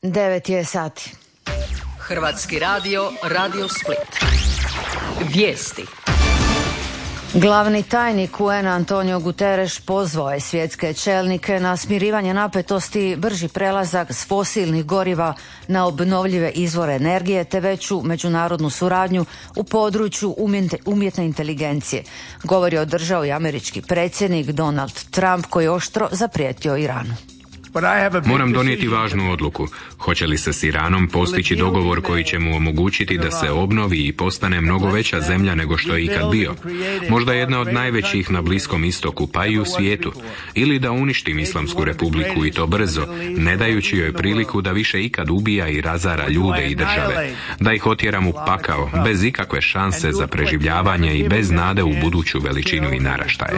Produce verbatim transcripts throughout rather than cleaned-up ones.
Devet je sati. Hrvatski radio, Radio Split. Vijesti. Glavni tajnik U N Antonio Guterres pozvao je svjetske čelnike na smirivanje napetosti i brži prelazak s fosilnih goriva na obnovljive izvore energije te veću međunarodnu suradnju u području umjetne inteligencije. Govor je održao i američki predsjednik Donald Trump koji je oštro zaprijetio Iranu. Moram donijeti važnu odluku. Hoće li se s Iranom postići dogovor koji će mu omogućiti da se obnovi i postane mnogo veća zemlja nego što je ikad bio? Možda jedna od najvećih na Bliskom istoku, pa i u svijetu. Ili da uništim Islamsku republiku i to brzo, ne dajući joj priliku da više ikad ubija i razara ljude i države. Da ih otjeram u pakao, bez ikakve šanse za preživljavanje i bez nade u buduću veličinu i naraštaje.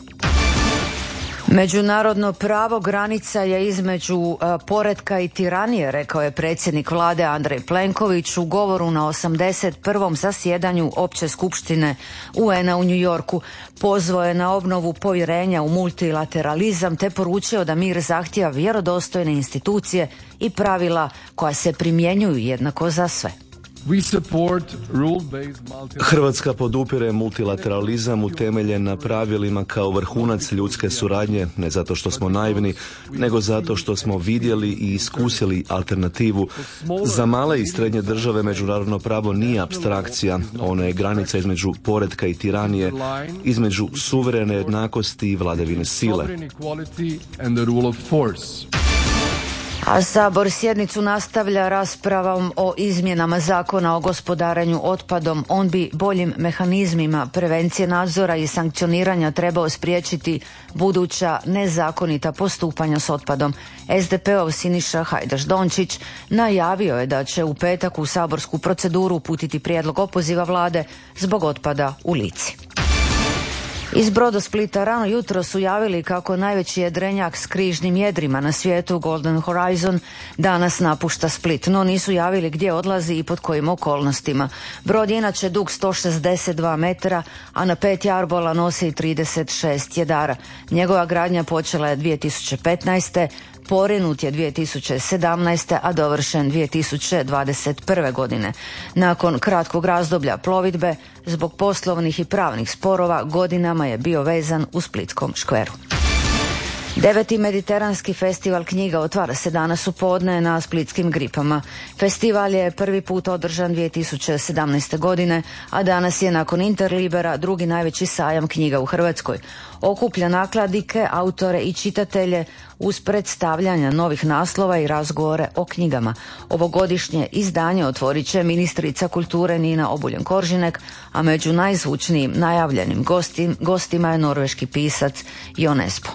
Međunarodno pravo granica je između uh, poretka i tiranije, rekao je predsjednik vlade Andrej Plenković u govoru na osamdeset prvom zasjedanju Opće skupštine U N-a u New Yorku. Pozvao je na obnovu povjerenja u multilateralizam te poručio da mir zahtijeva vjerodostojne institucije i pravila koja se primjenjuju jednako za sve. Hrvatska podupire multilateralizam utemeljen na pravilima kao vrhunac ljudske suradnje, ne zato što smo naivni, nego zato što smo vidjeli i iskusili alternativu. Za male i srednje države međunarodno pravo nije apstrakcija, ono je granica između poretka i tiranije, između suverene jednakosti i vladavine sile. A Sabor sjednicu nastavlja raspravom o izmjenama zakona o gospodarenju otpadom. On bi boljim mehanizmima prevencije nadzora i sankcioniranja trebao spriječiti buduća nezakonita postupanja s otpadom. S D P-ov Siniša Hajdaš Dončić najavio je da će u petak u saborsku proceduru uputiti prijedlog opoziva vlade zbog otpada u Lici. Iz Brodosplita rano jutro su javili kako najveći jedrenjak s križnim jedrima na svijetu, Golden Horizon, danas napušta Split, no nisu javili gdje odlazi i pod kojim okolnostima. Brod je inače dug sto šezdeset dva metra, a na pet jarbola nosi trideset šest jedara. Njegova gradnja počela je dvije tisuće petnaeste. Porinut je dvije tisuće sedamnaeste. a dovršen dvije tisuće dvadeset prve. godine. Nakon kratkog razdoblja plovidbe, zbog poslovnih i pravnih sporova, godinama je bio vezan u Splitskom škveru. Deveti Mediteranski festival knjiga otvara se danas u podne na splitskim Gripama. Festival je prvi put održan dvije tisuće sedamnaeste. godine, a danas je nakon Interlibera drugi najveći sajam knjiga u Hrvatskoj. Okuplja nakladnike, autore i čitatelje uz predstavljanja novih naslova i razgovore o knjigama. Ovogodišnje izdanje otvorit će ministrica kulture Nina Obuljen Koržinek, a među najzvučnijim najavljenim gostim, gostima je norveški pisac Jon Espo.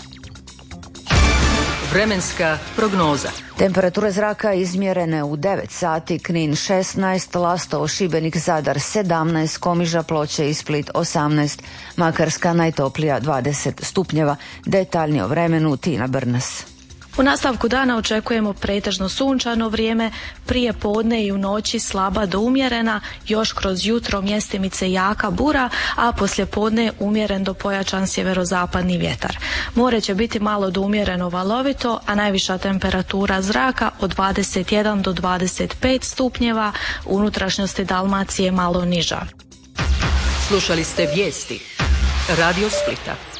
Vremenska prognoza. Temperature zraka izmjerene u devet sati, Knin šesnaest, Lastovo, Šibenik, Zadar sedamnaest, Komiža, Ploče i Split osamnaest, Makarska najtoplija dvadeset stupnjeva. Detaljnije o vremenu Tina Brnas. U nastavku dana očekujemo pretežno sunčano vrijeme, prije podne i u noći slaba do umjerena, još kroz jutro mjestimice jaka bura, a poslije podne umjeren do pojačan sjeverozapadni vjetar. More će biti malo do umjereno valovito, a najviša temperatura zraka od dvadeset jedan do dvadeset pet stupnjeva, u unutrašnjosti Dalmacije malo niža. Slušali ste vijesti Radio Splita.